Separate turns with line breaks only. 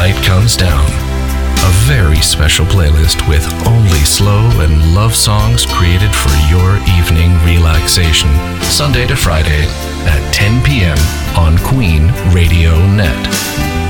night comes down. A very special playlist with only slow and love songs created for your evening relaxation. Sunday to Friday at 10 p.m. on Queen Radio Net.